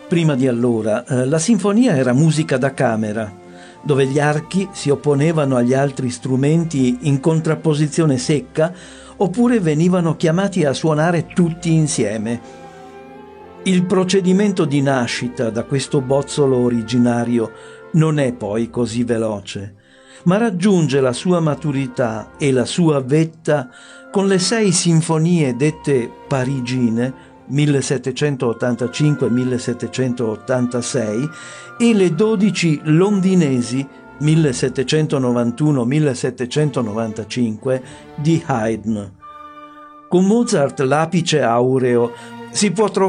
Prima di allora, la sinfonia era musica da camera, dove gli archi si opponevano agli altri strumenti in contrapposizione secca oppure venivano chiamati a suonare tutti insieme. Il procedimento di nascita da questo bozzolo originario non è poi così veloce, ma raggiunge la sua maturità e la sua vetta con le 6 sinfonie dette parigine 1785-1786 e le 12 londinesi 1791-1795 di Haydn. Con Mozart l'apice aureo si può trovare